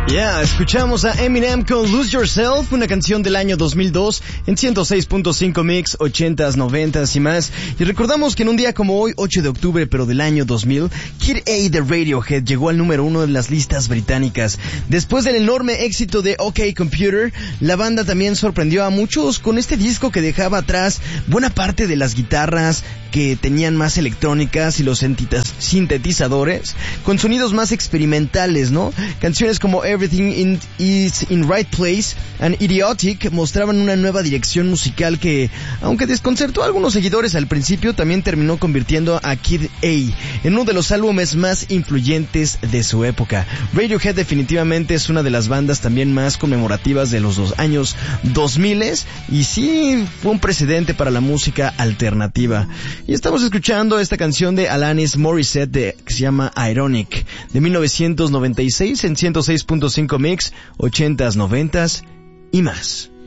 Escuchamos a Eminem con Lose Yourself, una canción del año 2002 en 106.5 Mix, 80s, 90s y más. Y recordamos que en un día como hoy, 8 de octubre, pero del año 2000, Kid A de Radiohead llegó al número 1 de las listas británicas. Después del enorme éxito de OK Computer, la banda también sorprendió a muchos con este disco que dejaba atrás buena parte de las guitarras que tenían más electrónicas y los sintetizadores con sonidos más experimentales, ¿no? Canciones como Everything is in Right Place and Idiotic mostraban una nueva dirección musical que, aunque desconcertó a algunos seguidores al principio, también terminó convirtiendo a Kid A en uno de los álbumes más influyentes de su época. Radiohead definitivamente es una de las bandas también más conmemorativas de los años 2000 y sí fue un precedente para la música alternativa. Y estamos escuchando esta canción de Alanis Morissette que se llama Ironic, de 1996 en 106.5 Mix, 80s, 90s y más.